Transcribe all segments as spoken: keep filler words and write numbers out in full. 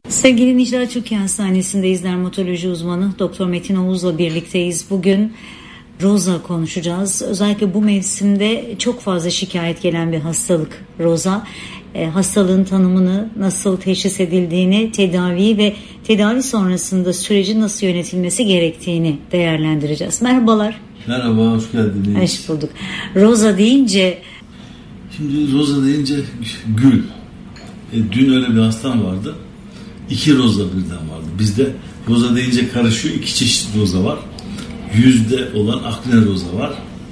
Sevgili dinleyiciler, Türkiye Hastanesi'ndeyiz. Dermatoloji uzmanı Doktor Metin Oğuz'la birlikteyiz. Bugün roza konuşacağız. Özellikle bu mevsimde çok fazla şikayet gelen bir hastalık roza. E, hastalığın tanımını, nasıl teşhis edildiğini, tedaviyi ve tedavi sonrasında sürecin nasıl yönetilmesi gerektiğini değerlendireceğiz. Merhabalar. Merhaba, hoş geldiniz. Hoş bulduk. Roza deyince... Şimdi roza deyince gül. E, dün öyle bir hastam vardı. İki roza birden vardı. Bizde roza deyince karışıyor. İki çeşit roza var. Yüzde olan akne roza var.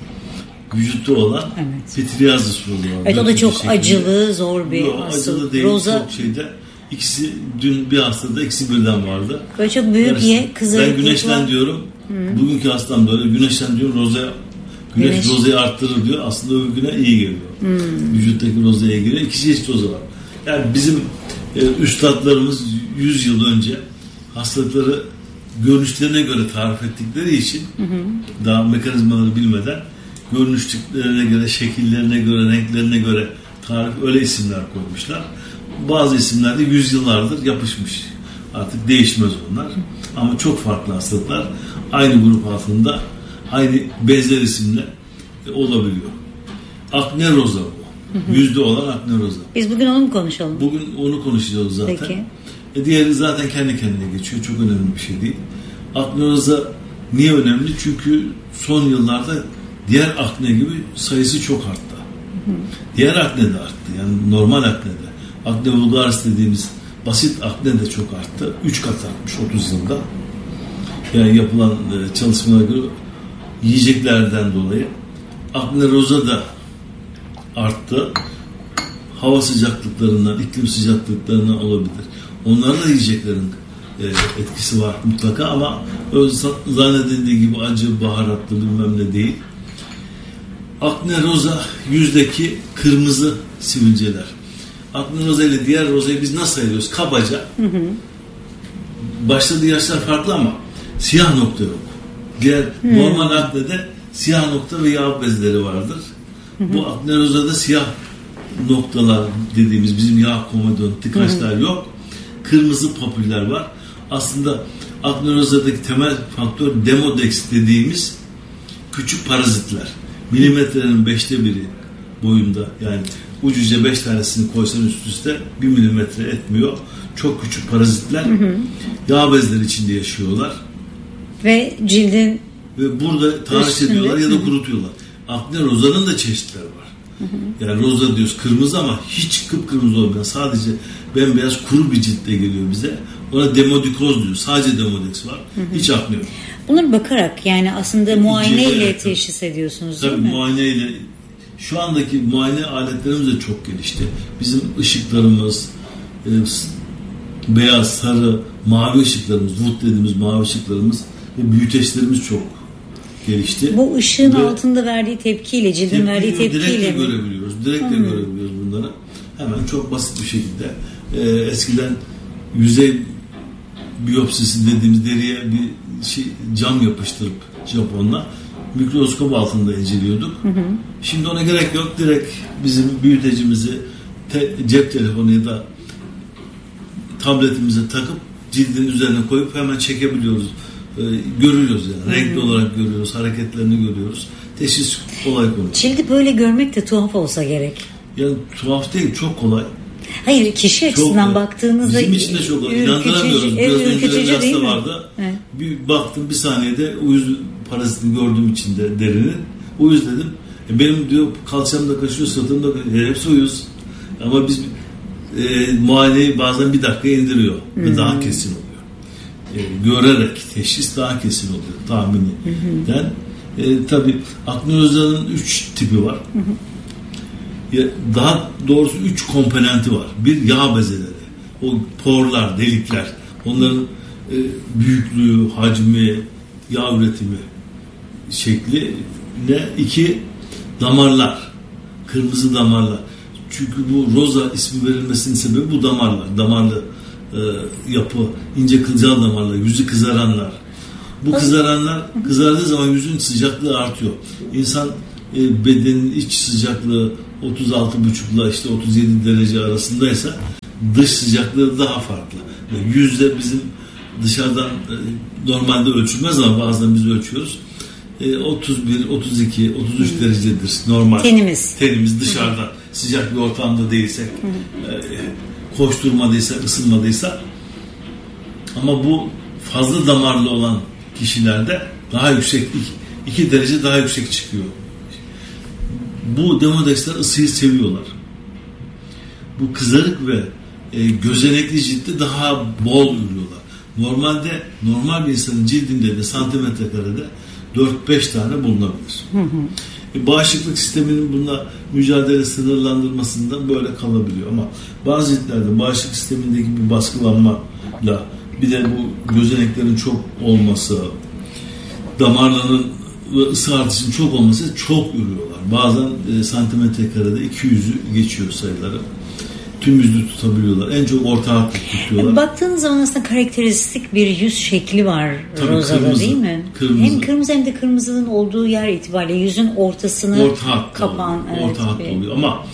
Vücutta olan evet. Pityriasis roza var. Evet, o da çok şekilde. acılı, zor bir Yok, hastalık. Acılı değil, roza... çok şeyde. İkisi, dün bir hastada ikisi birden vardı. Böyle çok büyük ye, kızarıklık. Ben güneşten diyorum. Hı. Bugünkü hastam da öyle. Güneşten diyorum rozaya, güneş, güneş rozayı arttırır diyor. Aslında öbürüne iyi geliyor. Hı. Vücuttaki rozaya geliyor. İki çeşit roza var. Yani bizim e, üstadlarımız yüz yıl önce hastalıkları görünüşlerine göre tarif ettikleri için hı hı. daha mekanizmaları bilmeden görünüşlerine göre, şekillerine göre, renklerine göre tarif öyle isimler koymuşlar. Bazı isimler de yüzyıllardır yapışmış. Artık değişmez onlar. Ama çok farklı hastalıklar aynı grup altında aynı benzer isimle olabiliyor. Akne roza bu. Hı hı. Yüzde olan akne roza. Biz bugün onu mu konuşalım? Bugün onu konuşacağız zaten. Peki. E diğeri zaten kendi kendine geçiyor. Çok önemli bir şey değil. Akne roza niye önemli? Çünkü son yıllarda diğer akne gibi sayısı çok arttı. Hı hı. Diğer akne de arttı. Yani normal akne de. Akne vulgaris dediğimiz basit akne de çok arttı. Üç kat artmış otuz yılda. Yani yapılan çalışmalara göre yiyeceklerden dolayı akne roza da arttı. Hava sıcaklıklarından, iklim sıcaklıklarından olabilir. Onlarda da yiyeceklerin e, etkisi var mutlaka ama zannedildiği gibi acı, baharatlı bilmem ne değil. Akne roza yüzdeki kırmızı sivilceler. Akne roza ile diğer rozayı biz nasıl ayırıyoruz? Kabaca. Hı hı. Başladığı yaşlar farklı ama siyah nokta yok. Diğer hı. normal aknede siyah nokta ve yağ bezleri vardır. Hı hı. Bu akne rozada siyah noktalar dediğimiz bizim yağ komedon, tıkaçlar yok. Kırmızı papüller var. Aslında akne rozadaki temel faktör demodex dediğimiz küçük parazitler. Milimetrenin beşte biri boyunda, yani ucuca beş tanesini koysan üst üste bir milimetre etmiyor. Çok küçük parazitler hı hı. yağ bezleri içinde yaşıyorlar. Ve cildin ve burada tahriş ediyorlar ya da kurutuyorlar. Akne rozanın da çeşitleri var. Hı hı. Yani roza diyoruz kırmızı ama hiç kıpkırmızı olmayan, sadece bembeyaz kuru bir ciltle geliyor bize. Ona demodikoz diyor. Sadece demodex var. Hı hı. Hiç akne yok. Bunları bakarak, yani aslında muayeneyle teşhis ediyorsunuz değil Tabii mi? muayeneyle. Şu andaki muayene aletlerimiz de çok gelişti. Bizim ışıklarımız e, beyaz, sarı, mavi ışıklarımız, wood dediğimiz mavi ışıklarımız ve büyüteçlerimiz çok gelişti. Bu ışığın ve altında verdiği tepkiyle, cildin tepki, verdiği tepkiyle direktle mi? görebiliyoruz. Direktle hmm. görebiliyoruz bunları. Hemen çok basit bir şekilde. Ee, eskiden yüzey biyopsisi dediğimiz deriye bir şey, cam yapıştırıp Japonla mikroskop altında inceliyorduk. Hı hı. Şimdi ona gerek yok. Direkt bizim büyütecimizi te, cep telefonu ya da tabletimize takıp cildin üzerine koyup hemen çekebiliyoruz. Ee, görüyoruz yani. Hı hı. Renkli olarak görüyoruz. Hareketlerini görüyoruz. Teşhis kolay konu. Cildi böyle görmek de tuhaf olsa gerek. Yani tuhaf değil. Çok kolay. Hayır, kişi açısından çok, baktığınızda bizim için de çok kolay. İnandıramıyoruz. Biraz önce bir hasta vardı. Evet. Bir baktım bir saniyede uyuz parazitini gördüğüm için de derinin. Uyuz dedim. E benim diyor kalçam da kaşıyor, sırtım da kaşıyor. Hepsi uyuz. Ama biz e, muayeneyi bazen bir dakika indiriyor. Hmm. Ve daha kesin oluyor. E, görerek teşhis daha kesin oluyor. Tahmininden. E, tabii akne rozanın üç tipi var. Hı hı. Daha doğrusu üç komponenti var. Bir, yağ bezeleri. O porlar, delikler. Onların e, büyüklüğü, hacmi, yağ üretimi şekli ne? İki, damarlar. Kırmızı damarlar. Çünkü bu roza ismi verilmesinin sebebi bu damarlar. Damarlı e, yapı, ince kılcal damarlar, yüzü kızaranlar. Bu kızaranlar kızardığı zaman yüzün sıcaklığı artıyor. İnsan e, bedenin iç sıcaklığı otuz altı buçuk ile işte otuz yedi derece arasındaysa dış sıcaklığı daha farklı. Yani yüzde bizim dışarıdan normalde ölçülmez ama bazen biz ölçüyoruz. otuz bir, otuz iki, otuz üç hmm. derecedir normal. Tenimiz. Tenimiz dışarıda hmm. sıcak bir ortamda değilsek, hmm. koşturmadıysa, ısınmadıysa. Ama bu fazla damarlı olan kişilerde daha yüksek, iki derece daha yüksek çıkıyor. Bu Demodex'ler ısıyı seviyorlar. Bu kızarık ve e, gözenekli ciltte daha bol ürüyorlar. Normalde normal bir insanın cildinde de santimetre karede dört beş tane bulunabilir. Hı hı. E, bağışıklık sisteminin bununla mücadele sınırlandırmasından böyle kalabiliyor. Ama bazı ciltlerde bağışıklık sistemindeki bir baskılanmayla bir de bu gözeneklerin çok olması, damarların ve ısı artışının çok olması çok ürüyorlar. Bazen e, santimetre karede iki yüzü geçiyor sayıları. Tüm yüzü tutabiliyorlar. En çok orta hatlı tutuyorlar. Baktığınız zaman aslında karakteristik bir yüz şekli var Roza'da, değil mi? Kırmızı. Hem kırmızı hem de kırmızının olduğu yer itibariyle yüzün ortasını orta kapan. Evet, orta hatlı oluyor. Ama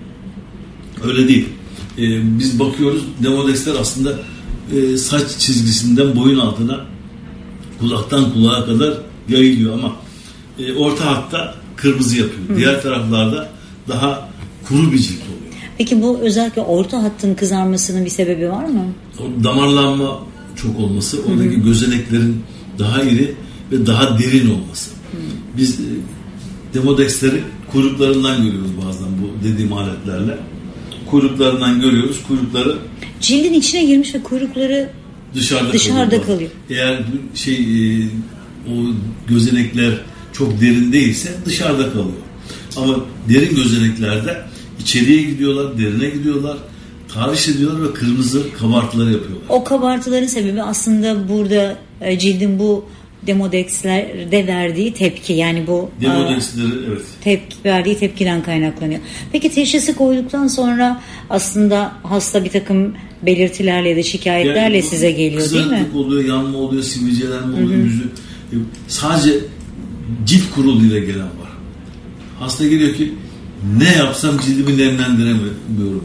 öyle değil. Ee, biz bakıyoruz, Demodex'ler aslında e, saç çizgisinden boyun altına, kulaktan kulağa kadar yayılıyor ama e, orta hatta kırmızı yapıyor. Hı. Diğer taraflarda daha kuru bir cilt oluyor. Peki bu özellikle orta hattın kızarmasının bir sebebi var mı? O damarlanma çok olması, oradaki hı hı. gözeneklerin daha iri ve daha derin olması. Hı. Biz e, Demodex'leri kuyruklarından görüyoruz bazen bu dediğim aletlerle. Kuyruklarından görüyoruz. Kuyrukları cildin içine girmiş ve kuyrukları dışarıda, dışarıda kalıyor. Eğer şey e, o gözenekler çok derin değilse dışarıda kalıyor. Ama derin gözeneklerde içeriye gidiyorlar, derine gidiyorlar, tahriş ediyorlar ve kırmızı kabartıları yapıyorlar. O kabartıların sebebi aslında burada cildin bu Demodex'lerde verdiği tepki, yani bu Demodex'leri evet. Tepki verdiği tepkiden kaynaklanıyor. Peki teşhisi koyduktan sonra aslında hasta bir takım belirtilerle ya da şikayetlerle yani, size geliyor değil mi? Kızarıklık oluyor, yanma oluyor, sivilcelenme oluyor, yüzü. Sadece cilt kuruluğuyla gelen var. Hasta geliyor ki ne yapsam cildimi nemlendiremiyorum diyor.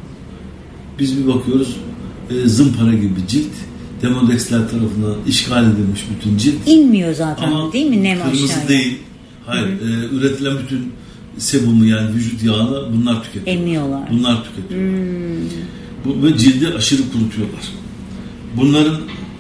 Biz bir bakıyoruz e, zımpara gibi cilt. Demodex'ler tarafından işgal edilmiş bütün cilt. İnmiyor zaten. Ama değil mi nem aşağıya? Kırmızı değil. Hayır. E, üretilen bütün sebumu yani vücut yağını bunlar tüketiyor. Emiyorlar. Bunlar tüketiyor. Hmm. Bu, ve cildi aşırı kurutuyorlar. Bunların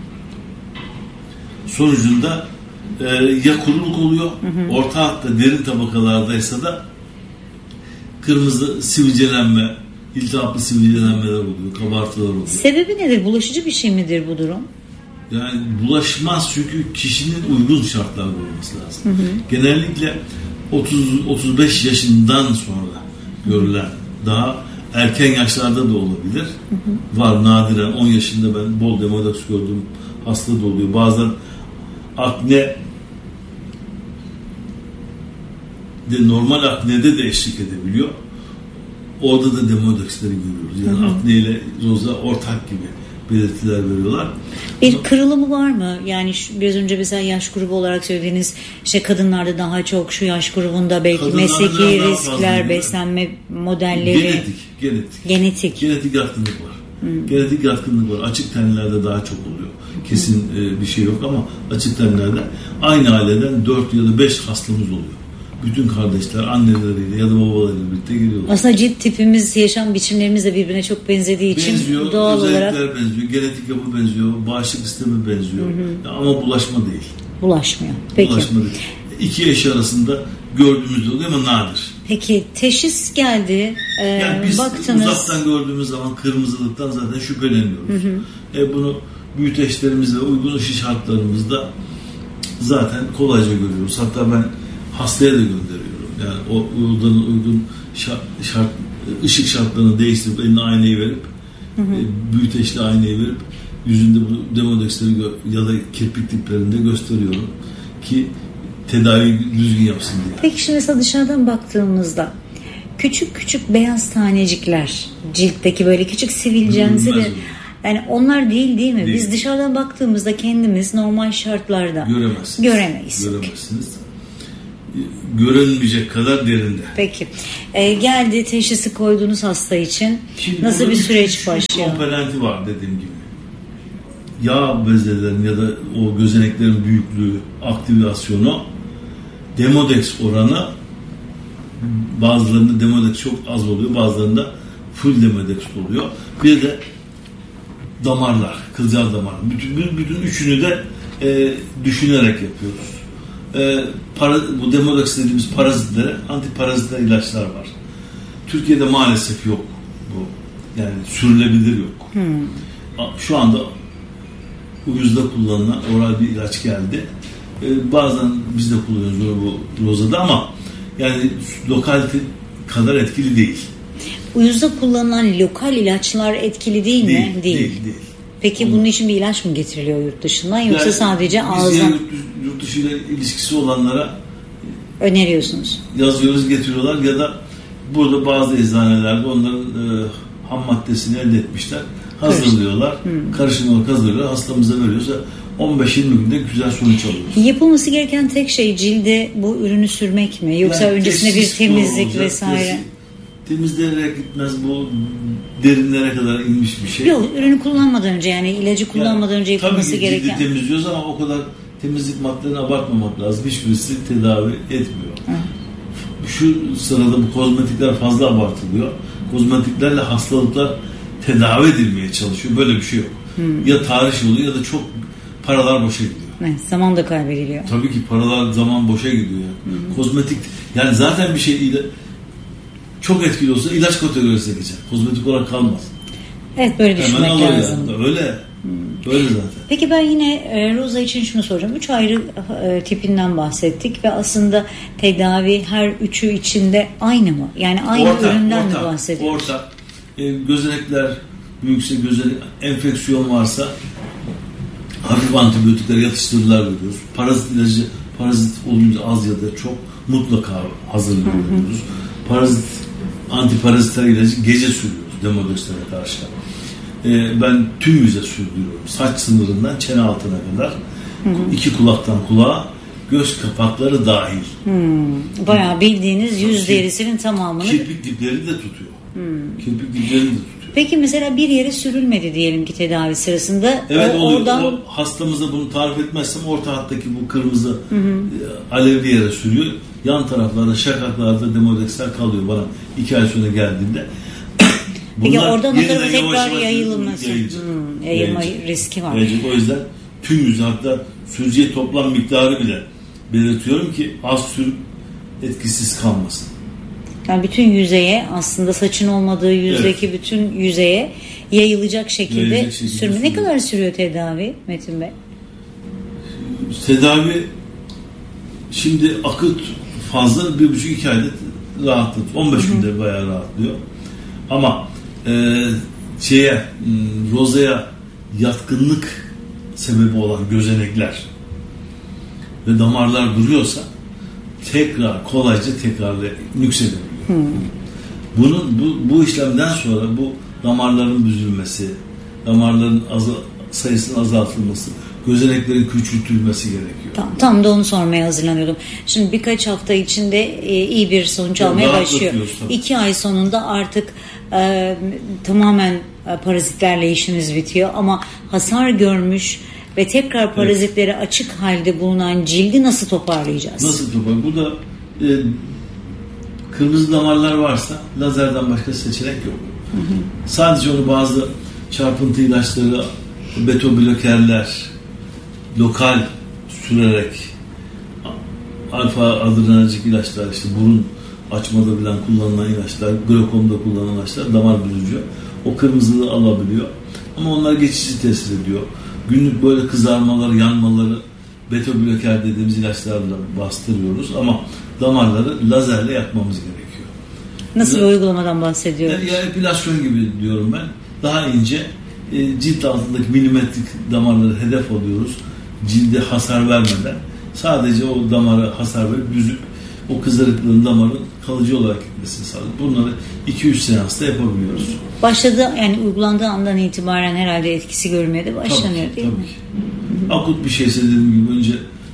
sonucunda e, ya kuruluk oluyor, hı hı. orta hatta derin tabakalardaysa da kırmızı sivilcelenme, iltihaplı sivilcelenmeler oluyor, kabartılar oluyor. Sebebi nedir? Bulaşıcı bir şey midir bu durum? Yani bulaşmaz çünkü kişinin uygun şartlarda olması lazım. Hı hı. Genellikle otuz otuz beş yaşından sonra görülen, daha erken yaşlarda da olabilir. Hı hı. Var nadiren on yaşında ben bol Demodex gördüğüm hasta da oluyor. Bazen akne de normal aknede de eşlik edebiliyor. Orada da Demodex'leri görüyoruz. Yani hı hı. akne ile roza ortak gibi belirtiler veriyorlar. Bir Ama, kırılımı var mı? Yani şu, biraz önce mesela yaş grubu olarak söylediğiniz işte kadınlarda daha çok, şu yaş grubunda belki mesleki riskler, beslenme modelleri. Genetik, genetik. Genetik. Genetik yatkınlık var. Hmm. Genetik yatkınlık var. Açık tenlerde daha çok oluyor. Kesin hmm. e, bir şey yok ama açık tenlerde aynı aileden dört ya da beş hastamız oluyor. Bütün kardeşler anneleriyle ya da babalarıyla birlikte geliyorlar. Aslında cilt tipimiz, yaşam biçimlerimiz de birbirine çok benzediği için benziyor, doğal özellikler olarak benziyor, genetik yapı benziyor, bağışıklık sistemi benziyor. Hı hı. Ama bulaşma değil. Bulaşmıyor. Peki. Bulaşma değil. İki eş arasında gördüğümüz oluyor ama nadir. Peki teşhis geldi. Ee, yani biz baktınız. uzaktan gördüğümüz zaman kırmızılıktan zaten şüpheleniyoruz. Hı hı. E bunu büyüteçlerimizle uygun ışık şartlarımızda zaten kolayca görüyoruz. Hatta ben hastaya da gönderiyorum. Yani o uygun, uygun şart, şart, ışık şartlarını değiştirip eline aynayı verip hı hı. E, büyüteçli aynayı verip yüzünde bu Demodex'leri gö- ya da kirpik diplerinde gösteriyorum ki tedavi düzgün yapsın diye. Peki şimdi mesela dışarıdan baktığımızda küçük küçük beyaz tanecikler ciltteki böyle küçük sivilcenzi de yani onlar değil değil mi? Değil. Biz dışarıdan baktığımızda kendimiz normal şartlarda göremezsiniz. Göremeyiz. Göremezsiniz. görünmeyecek kadar derinde. Peki. E, geldi teşhisi koyduğunuz hasta için Şimdi nasıl bir süreç üç, başlıyor? Üç komponenti var dediğim gibi. Yağ bezelerinin ya da o gözeneklerin büyüklüğü, aktivasyonu, Demodex oranı, bazılarında Demodex çok az oluyor, bazılarında full Demodex oluyor. Bir de damarlar, kılcal damar. Bütün, bütün üçünü de e, düşünerek yapıyoruz. E, para, bu Demodex dediğimiz parazitlere antiparazitler ilaçlar var. Türkiye'de maalesef yok bu. Yani sürülebilir yok. Hmm. Şu anda uyuzda kullanılan oral bir ilaç geldi. Ee, bazen biz de kullanıyoruz bu rozada ama yani lokal kadar etkili değil. Uyuzda kullanılan lokal ilaçlar etkili değil, değil mi? Değil. Değil, değil. Peki Onun, bunun için bir ilaç mı getiriliyor yurt dışından yoksa yani sadece ağızdan? Biz yurt, yurt dışı ile ilişkisi olanlara öneriyorsunuz. Yazıyoruz, getiriyorlar ya da burada bazı eczanelerde onların e, ham maddesini elde etmişler. Hazırlıyorlar. Hmm. Karışım olarak hazırlıyorlar. Hastamıza veriyorsa on beş yirmi günde güzel sonuç alıyoruz. Yapılması gereken tek şey cilde bu ürünü sürmek mi? Yoksa yani öncesinde bir temizlik olacak, vesaire? Temizleyerek gitmez, bu derinlere kadar inmiş bir şey. Yok, ürünü kullanmadan önce, yani ilacı kullanmadan yani, önce yapılması tabii gereken. Tabii ki cildi temizliyoruz ama o kadar temizlik maddelerini abartmamak lazım. Hiçbirisi tedavi etmiyor. Hı. Şu sırada bu kozmetikler fazla abartılıyor. Kozmetiklerle hastalıklar tedavi edilmeye çalışıyor. Böyle bir şey yok. Hmm. Ya tarih oluyor ya da çok paralar boşa gidiyor. Evet, zaman da kaybediliyor. Tabii ki paralar, zaman boşa gidiyor. Yani. Hmm. Kozmetik, yani zaten bir şey ile çok etkili olsa ilaç kategorisine geçer. Kozmetik olarak kalmaz. Evet, böyle düşünmek Hemen lazım. Yani. Öyle. Hmm. Öyle zaten. Peki ben yine e, roza için şunu soracağım. Üç ayrı e, tipinden bahsettik ve aslında tedavi her üçü içinde aynı mı? Yani aynı orta, üründen orta, mi bahsediyoruz? Orta. E, gözenekler büyükse, gözenek enfeksiyon varsa hafif antibiyotikler, yatıştırıcılar veriyoruz. Parazit ilacı, parazit olunca az ya da çok mutlaka hazırlıyoruz. Parazit, antiparazitler ilacı gece sürüyoruz Demodex'lere karşı. Ee, ben tüm yüze sürdürüyorum. Saç sınırından çene altına kadar. Hı hı. İki kulaktan kulağa, göz kapakları dahil. Hmm. Bayağı bildiğiniz yüz derisinin tamamını. Kirpik dipleri de tutuyor. Hmm. Kirpik dipleri de tutuyor. Peki mesela bir yere sürülmedi diyelim ki tedavi sırasında. Evet, o, oluyor. Oradan... O hastamıza bunu tarif etmezsem orta hattaki bu kırmızı hı hı. alevli yere sürüyor. Yan taraflarda, şakaklarda Demodex'ler kalıyor bana iki ay sonra geldiğinde. Peki oradan o tarafa tekrar yayılması, hmm, yayılma yayılacak. riski var. Yayılacak. O yüzden tüm yüzü, hatta sürücüye toplam miktarı bile belirtiyorum ki az sürüp etkisiz kalmasın. Yani bütün yüzeye, aslında saçın olmadığı yüzdeki evet. bütün yüzeye yayılacak şekilde, yayılacak şekilde sürme. Sürüyor. Ne kadar sürüyor tedavi Metin Bey? Tedavi şimdi akut fazla bir buçuk iki ayda rahatlatıyor. on beş günde bayağı rahatlıyor. Ama e, şeye rozaya yatkınlık sebebi olan gözenekler ve damarlar duruyorsa tekrar kolayca tekrar nüksedebiliyor. Hmm. Bunun bu, bu işlemden sonra bu damarların büzülmesi, damarların azı, sayısının azaltılması, gözeneklerin küçültülmesi gerekiyor. Tam, tam da onu sormaya hazırlanıyordum. Şimdi birkaç hafta içinde e, iyi bir sonuç almaya başlıyor. İki ay sonunda artık e, tamamen e, parazitlerle işimiz bitiyor ama hasar görmüş ve tekrar parazitleri evet. açık halde bulunan cildi nasıl toparlayacağız? Nasıl toparlayacağız? Bu da e, kırmızı damarlar varsa lazerden başka seçenek yok. Hı hı. Sadece onu bazı çarpıntı ilaçları, beta blokerler, lokal sürerek alfa adrenerjik ilaçlar, işte burun açmada bilen kullanılan ilaçlar, glokomda kullanılan ilaçlar damar büzücü. O kırmızılığı alabiliyor. Ama onlar geçici tesir ediyor. Günlük böyle kızarmaları, yanmaları beta bloker dediğimiz ilaçlarla bastırıyoruz ama damarları lazerle yakmamız gerekiyor. Nasıl bir uygulamadan bahsediyoruz? Ya, ya epilasyon gibi diyorum ben. Daha ince e, cilt altındaki milimetrik damarları hedef alıyoruz. Cilde hasar vermeden. Sadece o damara hasar verip büzüp o kızarıklığın damarın kalıcı olarak gitmesini sağlıyor. Bunları iki üç seansta yapabiliyoruz. Başladı, yani uygulandığı andan itibaren herhalde etkisi görmeye de başlanıyor, tabii, değil tabii mi? Ki. Akut bir şeyse dediğim gibi önce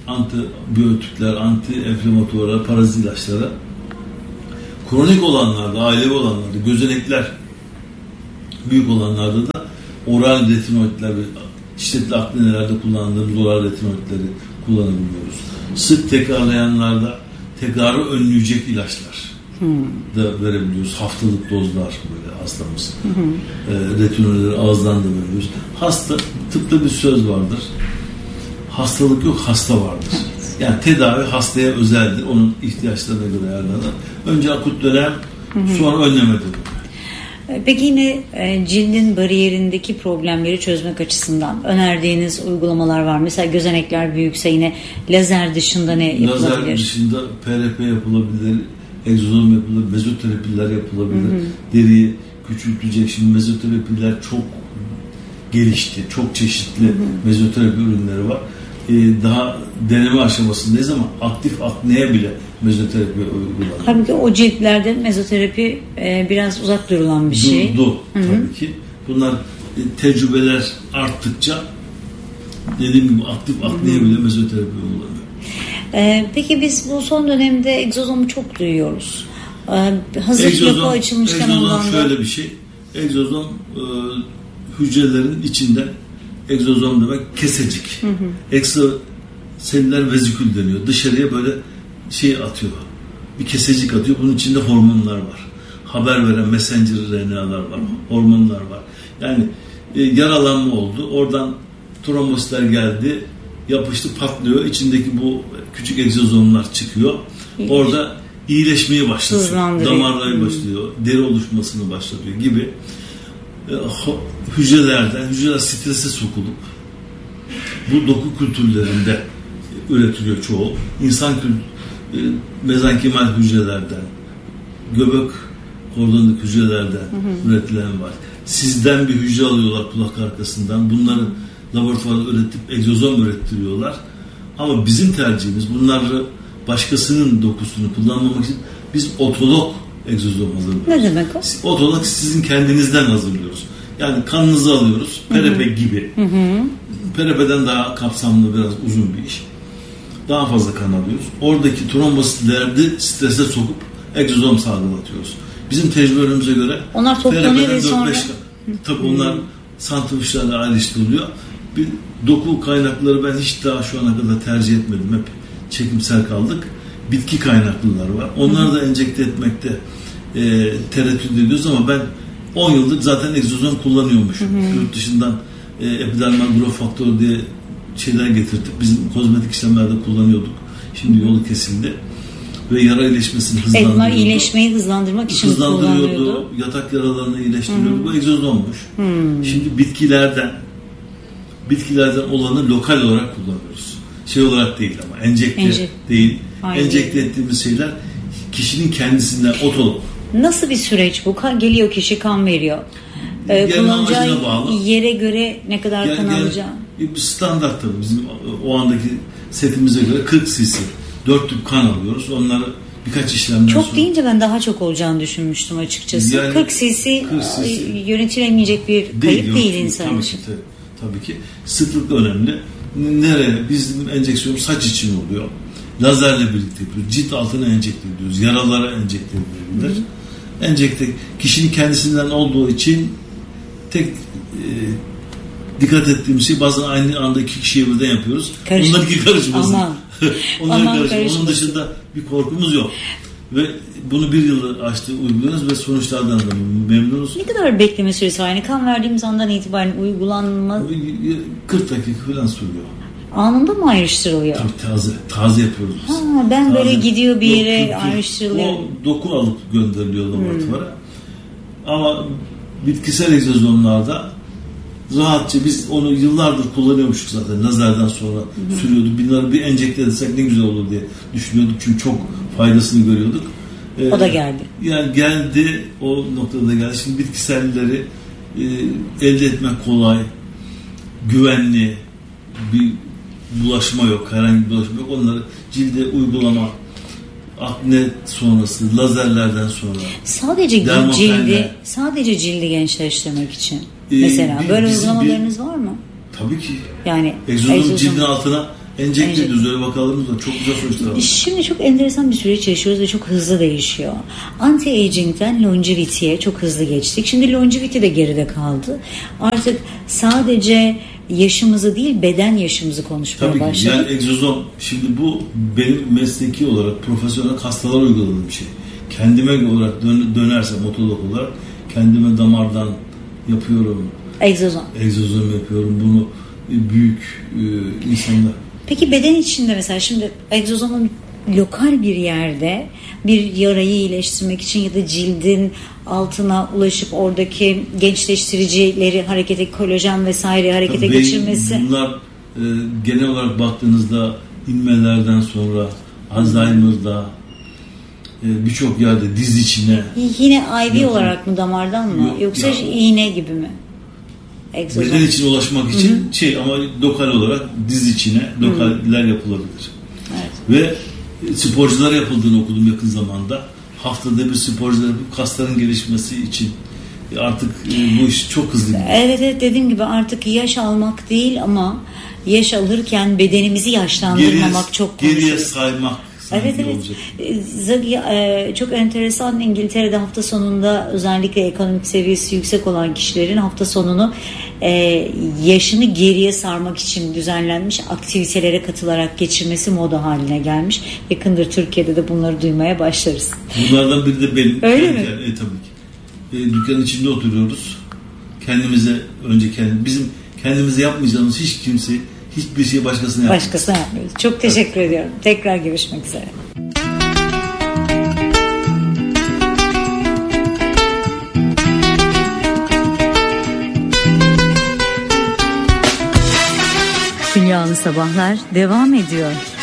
antibiyotikler, anti-enflamatuarlar, parazit ilaçlara, kronik olanlarda, ailevi olanlarda, gözenekler büyük olanlarda da oral retinoidler ve şiddetli aknelerde kullandığımız oral retinoidleri kullanabiliyoruz. Sık tekrarlayanlarda tekrarı önleyecek ilaçlar hmm. da verebiliyoruz. Haftalık dozlar böyle hastamız. Hmm. E, retinoidleri ağızdan da veriyoruz. Hasta, tıpta bir söz vardır. Hastalık yok, hasta vardır. Evet. Yani tedavi hastaya özeldir. Onun ihtiyaçlarına göre ayarlanır. Önce akut dönem, hmm. sonra önleme dönemi. Peki yine cildin bariyerindeki problemleri çözmek açısından önerdiğiniz uygulamalar var. Mesela gözenekler büyükse yine lazer dışında ne yapılabilir? Lazer dışında P R P yapılabilir, egzozom yapılabilir, mezoterapiler yapılabilir. Hı hı. Deriyi küçültecek. Şimdi mezoterapiler çok gelişti. Çok çeşitli hı hı. mezoterapi ürünleri var. Ee, daha deneme aşamasındayız ama aktif akneye bile mezoterapi uygulanıyor. Halbuki o ciltlerde mezoterapi e, biraz uzak durulan bir şey. Durdu tabii ki. Bunlar e, tecrübeler arttıkça dediğim gibi aktif akneye bile mezoterapi uygulanıyor. E, peki biz bu son dönemde egzozomu çok duyuyoruz. E, hazır egzozom, yapı açılmışken egzozom ondan da... şöyle bir şey. Egzozom e, hücrelerin içinde, egzozom demek kesecik. Hı hı. Ekstraseller vezikül deniyor. Dışarıya böyle şey atıyor. Bir kesecik atıyor. Bunun içinde hormonlar var. Haber veren messenger R N A'lar var. Hormonlar var. Yani e, yaralanma oldu. Oradan trombositler geldi. Yapıştı, patlıyor. İçindeki bu küçük egzozomlar çıkıyor. İyi. Orada iyileşmeye başlıyor. Damarlar başlıyor. Deri oluşmasını başlatıyor gibi. E, hücrelerden, hücreler strese sokulup bu doku kültürlerinde üretiliyor çoğu. İnsan kültürü e, mezenkimal hücrelerden, göbek kordondaki hücrelerden hı hı. üretilen var. Sizden bir hücre alıyorlar kulak arkasından. Bunları laboratuvarda üretip egzozom ürettiriyorlar. Ama bizim tercihimiz bunları başkasının dokusunu kullanmamak için biz otolog egzozom hazırlıyoruz. Ne demek o? Otolog sizin kendinizden hazırlıyoruz. Yani kanınızı alıyoruz. P R P hı hı. gibi. Hı hı. P R P'den daha kapsamlı, biraz uzun bir iş. Daha fazla kan alıyoruz. Oradaki trombositleri strese sokup egzozom salgılatıyoruz. Bizim tecrübelerimize göre onlar toplanıyor ve sonra tabii hmm. onlar santrifujlarla ayrıştırılıyor. Bir doku kaynakları ben hiç daha şu ana kadar tercih etmedim. Hep çekimsel kaldık. Bitki kaynaklılar var. Onları da enjekte etmekte e, tereddüt ediyoruz ama ben on yıldır zaten egzozom kullanıyormuşum. Hmm. Yurt dışından e, epidermal growth faktörü diye şeyler getirdik. Bizim kozmetik işlemlerde kullanıyorduk. Şimdi yolu kesildi. Ve yara iyileşmesini hızlandırıyordu. Bunlar iyileşmeyi hızlandırmak için kullanıyordu. Yatak yaralarını iyileştiriyordu. Bu egzozommuş. Hmm. Şimdi bitkilerden bitkilerden olanı lokal olarak kullanıyoruz. Şey olarak değil ama enjekte Enjek. değil. Aynen. Enjekte ettiğimiz şeyler kişinin kendisinden otolog. Nasıl bir süreç bu? Geliyor kişi kan veriyor. Ee, kullanacağı yere göre ne kadar gel, kan alacağı? Bir standart tabii bizim o andaki setimize göre kırk cc dört tüp kan alıyoruz. Onları birkaç işlemden çok sonra... deyince ben daha çok olacağını düşünmüştüm açıkçası. Yani, kırk cc yönetilemeyecek bir kayıp değil, değil insan tabii için. Ki, tabii, tabii ki. Sıklık önemli. Nereye? Bizim enjeksiyon saç için oluyor. Lazerle birlikte yapıyoruz. Cilt altına enjekte ediyoruz. Yaralara enjekte ediyoruz. Enjekte kişinin kendisinden olduğu için tek e, dikkat ettiğimiz şey bazen aynı anda iki kişiye birden yapıyoruz. Karışık. Onlar iki karışmasın. Aman. Onlar karışmasın. Onun dışında bir korkumuz yok. Ve bunu bir yıl açtı uyguluyoruz ve sonuçlardan da memnunuz. Ne kadar bekleme süresi var? Yani kan verdiğimiz andan itibaren uygulanma... kırk dakika falan sürüyor. Anında mı ayrıştırılıyor? Tabii taze. Taze yapıyoruz biz. Ha, ben taze. Böyle gidiyor bir yere yok, ayrıştırılıyor. O doku alıp gönderiliyor laboratuvara. Hmm. Ama bitkisel egzozomlarda rahatça biz onu yıllardır kullanıyormuşuz zaten. Lazerden sonra hmm. sürüyorduk. Bunları bir enjekte etsek ne güzel olur diye düşünüyorduk. Çünkü çok faydasını görüyorduk. Ee, o da geldi. Yani geldi. O noktada geldi. Şimdi bitkiselleri e, elde etmek kolay. Güvenli. Bir bulaşma yok. Herhangi bir bulaşma yok. Onları cilde uygulama, akne sonrası, lazerlerden sonra. Sadece cildi, sadece cildi gençleştirmek için. Ee, Mesela bir, böyle uygulamalarınız bir, var mı? Tabii ki. Yani egzozom cildin altına enjekte ediyoruz. Öyle vakalarımız var. Çok güzel sonuçlar var. Şimdi çok enteresan bir süreç yaşıyoruz ve çok hızlı değişiyor. Anti-aging'den longevity'ye çok hızlı geçtik. Şimdi longevity de geride kaldı. Artık sadece yaşımızı değil, beden yaşımızı konuşmaya Tabii ki. başladık. Yani egzozom, şimdi bu benim mesleki olarak profesyonel hastalara uyguladığım bir şey. Kendime olarak dön, dönersem otolog olarak kendime damardan yapıyorum. Egzozom. Egzozom yapıyorum. Bunu büyük e, insanlar. Peki beden içinde mesela şimdi egzozomun lokal bir yerde bir yarayı iyileştirmek için ya da cildin altına ulaşıp oradaki gençleştiricileri harekete, kolajen vesaire harekete Tabii geçirmesi. Bunlar e, genel olarak baktığınızda inmelerden sonra Alzheimer'da e, birçok yerde diz içine. Yine I V olarak mı, damardan mı? Yok, Yoksa ya, iğne gibi mi? Egzozom. Beden içine ulaşmak için Hı-hı. şey ama lokal olarak diz içine lokaller Hı-hı. yapılabilir. Evet. Ve sporculara yapıldığını okudum yakın zamanda. Haftada bir sporculara kasların gelişmesi için artık bu iş çok hızlı gidiyor. Evet evet, dediğim gibi artık yaş almak değil ama yaş alırken bedenimizi yaşlandırmamak geriye, çok konuşulur. Geriye saymak. Evet evet. Zagi, çok enteresan, İngiltere'de hafta sonunda özellikle ekonomik seviyesi yüksek olan kişilerin hafta sonunu yaşını geriye sarmak için düzenlenmiş aktivitelere katılarak geçirmesi moda haline gelmiş. Yakındır Türkiye'de de bunları duymaya başlarız. Bunlardan biri de benim. Öyle mi? Yani, e, tabii ki. E, dükkanın içinde oturuyoruz. Kendimize önce kendi bizim kendimize yapmayacağımız hiç kimse hiçbir şey başkasına yapmıyor. Başkasına yapmıyoruz. Çok teşekkür evet. ediyorum. Tekrar görüşmek üzere. Dünyalı Sabahlar devam ediyor.